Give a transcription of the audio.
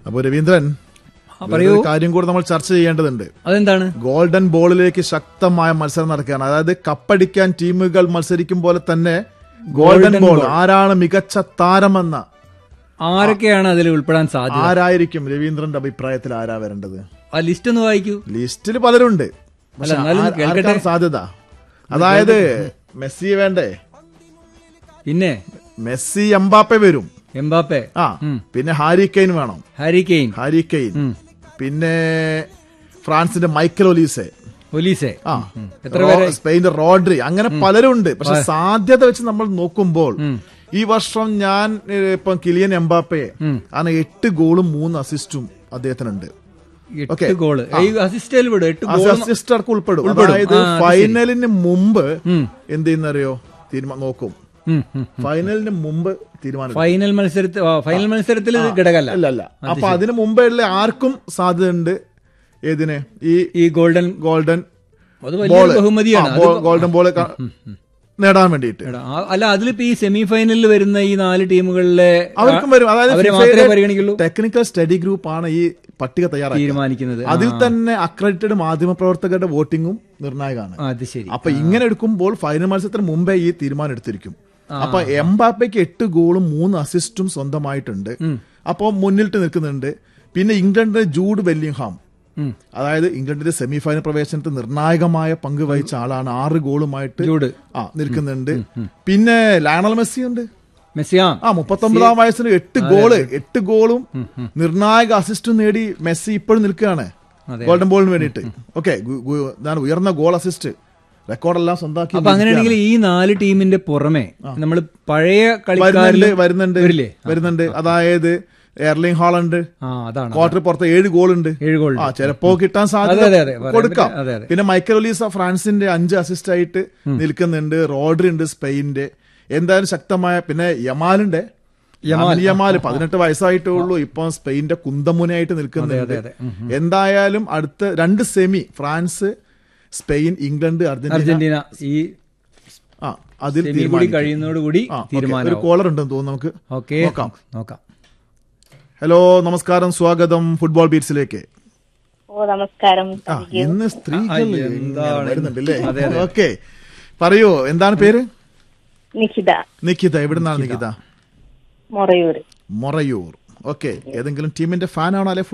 അപ്പൊ രവീന്ദ്രൻ, ഒരു കാര്യം കൂടെ നമ്മൾ ചർച്ച ചെയ്യേണ്ടതുണ്ട്. അതെന്താണ്? ഗോൾഡൻ ബോളിലേക്ക് ശക്തമായ മത്സരം നടക്കുകയാണ്. അതായത് കപ്പടിക്കാൻ ടീമുകൾ മത്സരിക്കും പോലെ തന്നെ ഗോൾഡൻ ബോൾ ആരാണ് മികച്ച താരമെന്ന ആരൊക്കെയാണ് അതിൽ ഉൾപ്പെടാൻ സാധ്യത? ആരായിരിക്കും രവീന്ദ്രന്റെ അഭിപ്രായത്തിൽ ആരാ വരേണ്ടത്? ആ ലിസ്റ്റ് ഒന്ന് വായിക്കൂ. ലിസ്റ്റിൽ പലരുണ്ട്. ആർക്കാണ് സാധ്യത? അതായത് മെസ്സി വേണ്ടേ? പിന്നെ മെസ്സി, എംബാപ്പെ വരും. എംബാപ്പെ, പിന്നെ ഹാരി കെയ്ൻ വേണം. ഹാരി കെയ്ൻ, പിന്നെ ഫ്രാൻസിന്റെ മൈക്കൽ ഒലീസെ, സ്പെയിന്റെ റോഡ്രി, അങ്ങനെ പലരുണ്ട്. പക്ഷെ സാധ്യത വെച്ച് നമ്മൾ നോക്കുമ്പോൾ ഈ വർഷം ഞാൻ ഇപ്പം കിലിയൻ എംബാപ്പയെ 8 ഗോളും 3 അസിസ്റ്റും അദ്ദേഹത്തിനുണ്ട്. അസിസ്റ്റ് അടക്കം ഉൾപ്പെടും. അതായത് ഫൈനലിന് മുമ്പ് എന്ത് ചെയ്യുന്നറിയോ നോക്കും. ഫൈനലിന് മുമ്പ് തീരുമാനം. ഫൈനൽ മത്സരത്തിൽ ഘടകമല്ല. അല്ല. അപ്പൊ അതിന് മുമ്പേ ഉള്ള ആർക്കും സാധ്യതയുണ്ട്. ഏതിന്? ഈ ഗോൾഡൻ ബോൾ നേടാൻ വേണ്ടിയിട്ട്. അല്ല, അതിലിപ്പോ ഈ സെമി ഫൈനലിൽ വരുന്ന ഈ 4 ടീമുകളിലെ അവർക്കും വരും. അതായത് മാത്രമേ പരിഗണിക്കുള്ളൂ. ടെക്നിക്കൽ സ്റ്റഡി ഗ്രൂപ്പ് ആണ് ഈ പട്ടിക തീരുമാനിക്കുന്നത്. അതിൽ തന്നെ അക്രഡിറ്റഡ് മാധ്യമപ്രവർത്തകരുടെ വോട്ടിംഗും നിർണായകമാണ്. അപ്പൊ ഇങ്ങനെ എടുക്കുമ്പോൾ ഫൈനൽ മത്സരത്തിന് മുമ്പേ ഈ തീരുമാനം എടുത്തിരിക്കും. അപ്പൊ എംബാപ്പയ്ക്ക് 8 ഗോളും 3 അസിസ്റ്റും സ്വന്തമായിട്ടുണ്ട്. അപ്പൊ മുന്നിട്ട് നിൽക്കുന്നുണ്ട്. പിന്നെ ഇംഗ്ലണ്ടിന്റെ ജൂഡ് ബെല്ലിംഗ്ഹാം, അതായത് ഇംഗ്ലണ്ടിന്റെ സെമി ഫൈനൽ പ്രവേശനത്തിൽ നിർണായകമായ പങ്ക് വഹിച്ച ആളാണ്. 6 ഗോളുമായിട്ട് നിൽക്കുന്നുണ്ട്. പിന്നെ ലയണൽ മെസ്സി ഉണ്ട്. 39-ാം വയസ്സിന് 8 ഗോളും നിർണായക അസിസ്റ്റും നേടി മെസ്സി ഇപ്പോഴും നിൽക്കുകയാണ് ഗോൾഡൻ ബോളിന് വേണ്ടിയിട്ട്. ഓക്കെ, ഉയർന്ന ഗോൾ അസിസ്റ്റ് റെക്കോർഡെല്ലാം സ്വന്തമാക്കി. അപ്പൊ അങ്ങനെയാണെങ്കിൽ ഈ 4 ടീമിന്റെ പുറമെ നമ്മൾ പഴയ കളിക്കാരിൽ വരുന്നുണ്ട്. അതായത് എർലിംഗ് ഹാളണ്ട് ക്വാർട്ടർ പുറത്ത് 7 ഗോളുണ്ട്. ചിലപ്പോ കിട്ടാൻ സാധ്യത കൊടുക്കാം. പിന്നെ മൈക്കൽ ഒലീസ ഫ്രാൻസിന്റെ 5 അസിസ്റ്റ് ആയിട്ട് നിൽക്കുന്നുണ്ട്. റോഡ്രി ഉണ്ട് സ്പെയിന്റെ. എന്തായാലും ശക്തമായ. പിന്നെ യമാലുണ്ട്. യമാൽ 18 വയസ്സായിട്ടേ ഉള്ളൂ. ഇപ്പൊ സ്പെയിന്റെ കുന്തമുനയായിട്ട് നിൽക്കുന്നുണ്ട്. എന്തായാലും അടുത്ത 2 semi France, Spain, England, Argentina അതിൽ കഴിയുന്നതോടുകൂടി ഒരു കോളർ ഉണ്ടെന്ന് തോന്നുന്നു. നമുക്ക് നോക്കാം. ഹലോ, നമസ്കാരം, സ്വാഗതം ഫുട്ബോൾ ബീറ്റ്സിലേക്ക്. നമസ്കാരം. ഇന്ന് സ്ത്രീകൾ വരുന്നുണ്ടല്ലേ? ഓക്കെ, പറയൂ, എന്താണ് പേര്? നിഖിത. എവിടുന്നാണ് നിഖിത? മൊറയൂർ. ഓക്കെ, ഏതെങ്കിലും ടീമിന്റെ ഫാനാണോ അല്ലെ